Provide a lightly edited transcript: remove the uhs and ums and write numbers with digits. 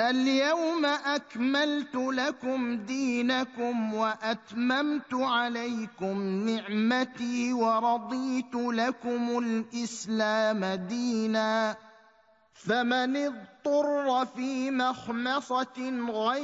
اليوم أكملت لكم دينكم وأتممت عليكم نعمتي ورضيت لكم الإسلام دينا فمن اضطر في مخمصة غير